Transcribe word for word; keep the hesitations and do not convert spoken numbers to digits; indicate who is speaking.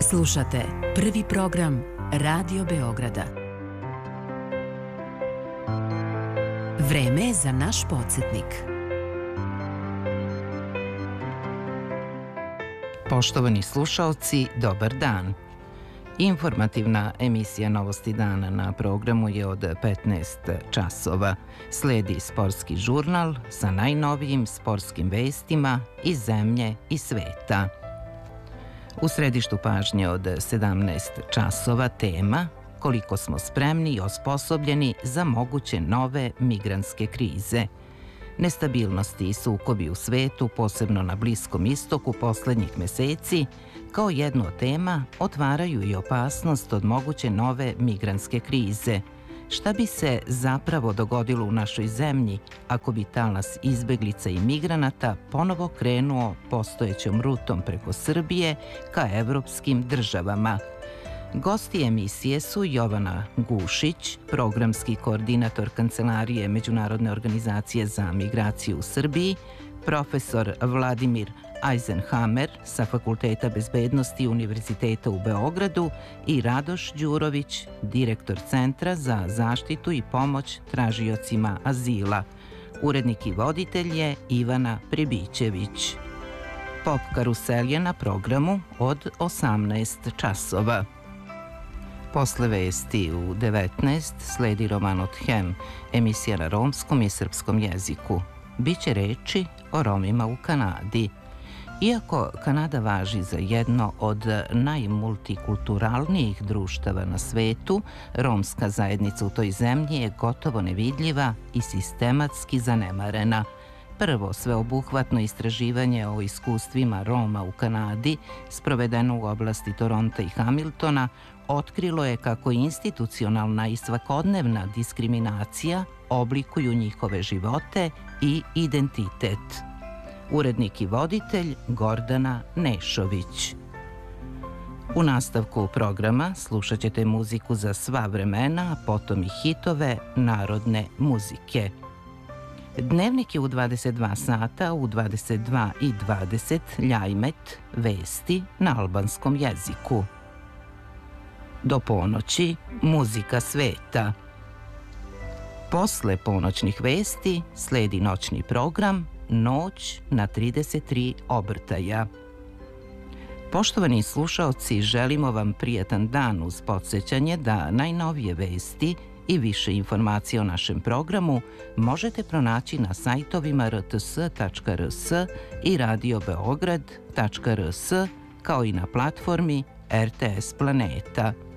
Speaker 1: Slušate prvi program Radio Beograda. Vreme je za naš podsjetnik.
Speaker 2: Poštovani slušaoci, dobar dan. Informativna emisija Novosti dana na programu je od petnaest časova. Sledi sportski žurnal sa najnovijim sportskim vestima iz zemlje i sveta. U središtu pažnje od sedamnaest časova tema koliko smo spremni i osposobljeni za moguće nove migrantske krize. Nestabilnosti i sukobi u svetu, posebno na Bliskom istoku poslednjih meseci, kao jednu od tema otvaraju i opasnost od moguće nove migrantske krize. Šta bi se zapravo dogodilo u našoj zemlji ako bi talas izbeglica i migranata ponovo krenuo postojećom rutom preko Srbije ka evropskim državama? Gosti emisije su Jovana Gušić, programski koordinator Kancelarije Međunarodne organizacije za migraciju u Srbiji, profesor Vladimir Eisenhammer sa Fakulteta bezbednosti Univerziteta u Beogradu i Radoš Đurović, direktor Centra za zaštitu i pomoć tražiocima azila. Urednik i voditelj je Ivana Prebićević. Pop karusel je na programu od osamnaest časova. Posle vesti u devetnaest sledi roman od Hem, emisija na romskom i srpskom jeziku. Biće reči o Romima u Kanadi. Iako Kanada važi za jedno od najmultikulturalnijih društava na svetu, romska zajednica u toj zemlji je gotovo nevidljiva i sistematski zanemarena. Prvo sveobuhvatno istraživanje o iskustvima Roma u Kanadi, sprovedeno u oblasti Toronta i Hamiltona, otkrilo je kako institucionalna i svakodnevna diskriminacija oblikuju njihove živote i identitet. Urednik i voditelj Gordana Nešović. U nastavku programa slušat ćete muziku za sva vremena, a potom i hitove narodne muzike. Dnevnik je u dvadeset dva sata, u dvadeset dva i dvadeset Ljajmet, vesti na albanskom jeziku. Do ponoći muzika sveta. Posle ponoćnih vesti sledi noćni program Noć na trideset tri obrtaja. Poštovani slušaoci, želimo vam prijatan dan uz podsjećanje da najnovije vesti i više informacija o našem programu možete pronaći na sajtovima r t s tačka r s i radio beograd tačka r s kao i na platformi R T S Planeta.